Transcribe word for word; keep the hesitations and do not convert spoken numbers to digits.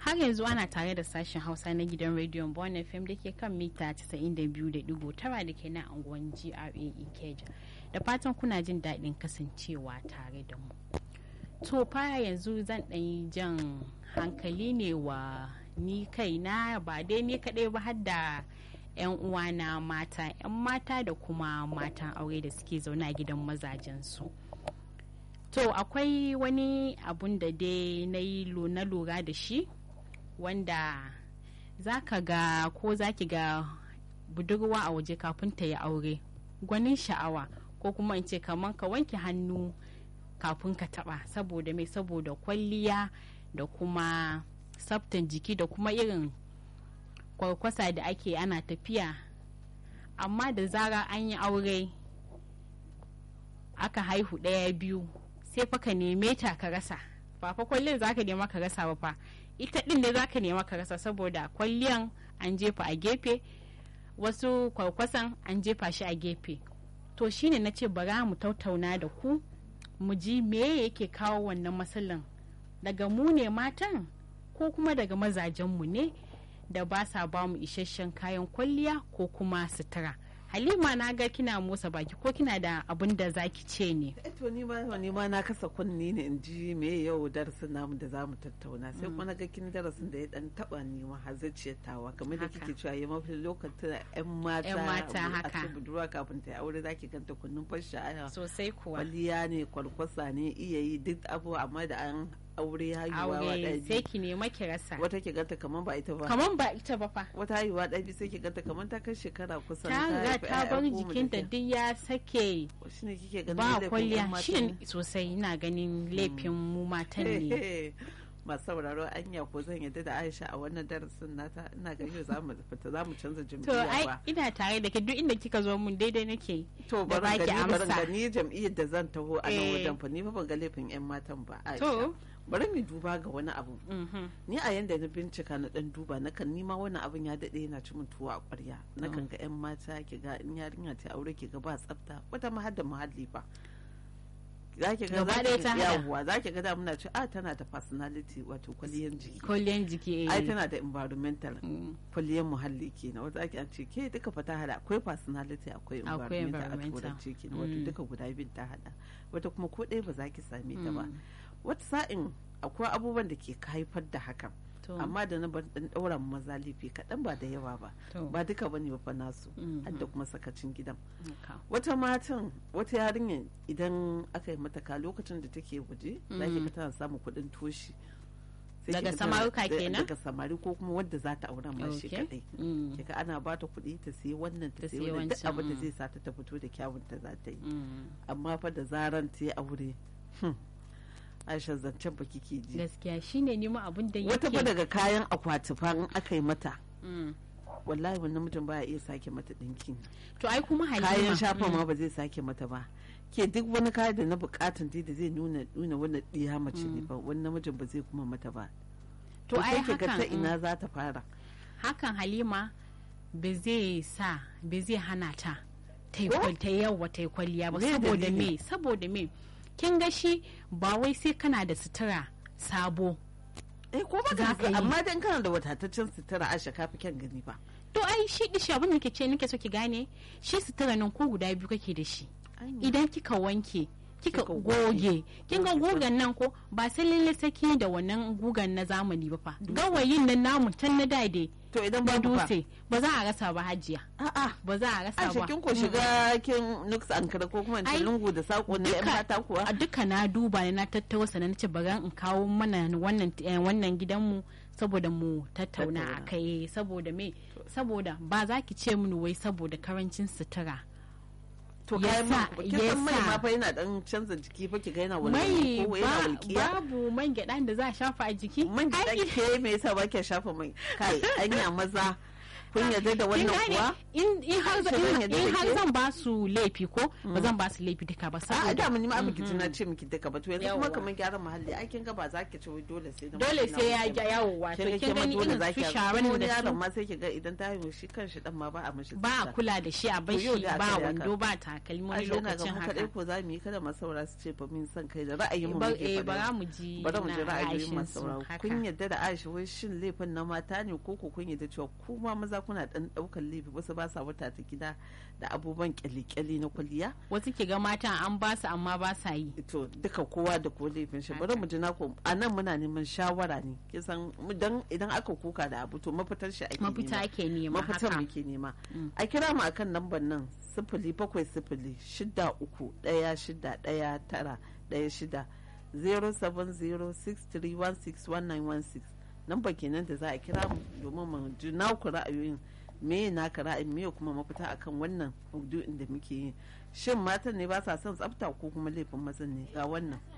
Har yanzu ana tare da sashen Hausa na gidan rediyon Bon F M da ke kan mita casa'in da biyu da digo tara da ke nan anguwan G R A Ikeja. Da fatan kuna jin daɗin kasancewa tare da mu. To fa yanzu zan ɗan jan hankali ne wa ni kaina, ba dai ni kaɗai ba har da 'yan uwana mata, 'yan mata da kuma matan aure da suke zaune a gidan mazajensu. To akwai wani abun da dai na yi na lura da shi, wanda za ka ga ko za ki ga budurwa a waje kafin ta yi aure gwanin sha'awa, ko kuma in ce kamar ka wanke hannu kafin ka taba, saboda mai saboda kwalliya da kuma tsaftan jiki da kuma irin kwarkwasa da ake ana tafiya. Amma da zara an yi aure aka haihu ɗaya biyu sai fa ka neme ta ka rasa, ba fa kwalliyar za ka nema ka rasa ba fa, ita ɗin ne za ka nema ka rasa, saboda kwalliyan an jefa a gefe, wasu kwarkwasan an jefa shi a gefe. To shine na ce bara mu tattauna da ku mu ji me yake kawo wannan matsalan, daga mu ne matan ko kuma daga mazajenmu ne da ba sa ba mu isasshen kayan kwalliya ko kuma sutura. Halima, na ga kina motsa baki, ko kina da abin da zaki ce ne? To ni ma ni ma na kasa kunni ne in ji me yau darasin namu da zamu tattauna, sai kuma na ga kin darasin da ya dan taba ni ma hazaciyar tawa, kamar da kike cewa ya mafi lokacin yan mata yan mata haka a budurwa kafin ta aure zaki ganta kunnin fasha sosai kuwa, kwalliya ne, kwalkwasa ne, iya yi duk abu, amma da an aure haihuwa aure sai ki nema ki rasa, wata ki ganta kaman ba ita ba kaman ba ita ba fa, wata haihuwa ɗaya sai ki ganta kaman ta kai shekara kusan ta ga ta bar jikinta duk ya sake shine kike ganin ba kwalliya. Shi sosai ina ganin laifin mu matan ne. Masu sauraro anya ko zan yadda da Aisha a wannan darasin nata, ina ganin za mu fita za mu canza jam'iyya ba. To ai ina tare da ke, duk inda kika zo mun daidai nake. To bari ga ni bari ni jam'iyyar da zan taho a nan wajen fa, ni fa ban ga laifin yan matan ba Aisha. To bari mu duba ga wani abu. Ni a yanda na bincika na dan duba na kan nima wani abun ya dade yana ci mutuwa a ƙwarya. Na kan ga yan mata ki ga in yarinya ta aure ki ga ba tsafta, wata ma har da muhalli fa. Zaki ga yawwa zaki ga da muna ce a tana da personality, wato kwaliyan jiki kwaliyan jiki ai tana da environmental kwaliyan muhalli kenan, wata zaki an ce ke duka fa ta hada, akwai personality akwai environmental a turanci kenan, wato duka guda biyun ta hada, wata kuma ko ɗaya ba za ki same ta ba. Wata sa'in akwai abubuwan da ke haifar da hakan, amma da na ban dan daura maza laifi kaɗan, ba da yawa ba, ba duka bane ba fa nasu, har da kuma sakacin gidan. Wata matan wata yarinya idan aka yi mata ka lokacin da take waje za ki ga tana samun kuɗin toshi daga samaruka kenan, daga samari ko kuma wadda za ta aura ma shi kadai, kika ana ba ta kuɗi ta sayi wannan ta sayi wannan, duk abin da zai sa ta ta fito da kyawun ta za ta yi. Amma fa da zaran ta yi aure Aisha zancen ba kike ji gaskiya shine nima abin da yake wata ba daga kayan akwati fa in aka yi mata wallahi wannan mutum baya iya sake mata dinki. To ai kuma Halima kayan shafa ma ba zai sake mata ba, ke duk wani kaya da na bukatun da zai nuna nuna wannan diya mace ne ba, wannan namijin ba zai kuma mata ba. To ai hakan ta ina za ta fara hakan Halima ba zai sa ba zai hana ta ta yi yawa ta yi kwalliya ba, saboda me saboda me kin ga shi ba wai sai kana da sutura sabo eh ko ba ka, amma dan kana da wadataccen sutura Aisha ka fi kyan gani ba. To ai shi dishi abin da nake ce nake so ki gane, shi sutura nan ko guda biyu kake da shi, idan kika wanke kika goge, kin ga gugan nan ko ba sai lalle saki da wannan gugan na zamani ba fa, gawayin nan namu can na dade. To idan ba dutse ba za a rasa ba hajiya. A'a ba za a rasa ba. Kin ko shiga kin nuks ankara ko kuma in lungu da sako na yan mata kuwa. A duka na duba ne na tattauna sanan nace baran in kawo mana wannan wannan gidanmu saboda mu tattauna akai, saboda me saboda ba za ki ce mini wai saboda karancin sutura. To kayan mai mai ma fa yana dan canza jiki fa ki ga yana wani ko yana walƙiya. Babu man gyaɗa da za a shafa a jiki. Man gyaɗa ke me yasa ba ke shafa mai? Kai anya maza kun yarda da wannan kuwa in har zan ba su laifi ko ba zan ba su laifi duka ba saboda a da mun ma biki tuna ce miki duka ba to yanzu kuma kamar gyaran muhalli ai kin ga ba za ki ce wai dole sai dole sai ya ga yawo wato kin gani irin su sharan da yaron ma sai ki ga idan ta haihu shi kanshi dan ma ba a mishi ba a kula da shi a bar shi ba wando ba takalmi wani lokacin haka kadai ko za mu yi kada masaura su ce ba mun san kai da ra'ayin mu muke ba mu ji ba mu ji ra'ayin masaura kun yadda da Aisha wai shin laifin na mata ne ko ko kun yadda cewa kuma maza kuna dan daukar laifi wasu ba sa wata ta gida da abubuwan kyalikyali na kwalliya wasu ke ga mata an ba su amma ba sa yi to duka kowa da ko laifin shi bari mu ji na ko anan muna neman shawara ne kisan dan idan aka kuka da abu to mafitar shi ake nema mafita ake nema mafitar muke nema a kira mu akan lambar nan sifili bakwai sifili shida uku ɗaya shida ɗaya tara ɗaya shida zero seven zero six three one six one nine one six lambar kenan da za a kira mu domin mu ji naku ra'ayoyin me naka ra'ayin me kuma mafita akan wannan maudu'in da muke yi shin matan ne ba sa son tsafta ko kuma laifin mazan ne ga wannan